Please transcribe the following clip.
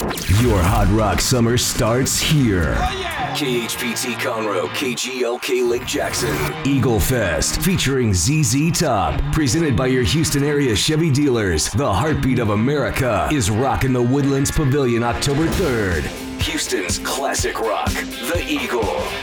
Your Hot Rock summer starts here. KHPT Conroe, KGLK Lake Jackson. Eagle Fest featuring ZZ Top. Presented by your Houston area Chevy dealers. The heartbeat of America is rocking the Woodlands Pavilion October 3rd. Houston's classic rock, The Eagle.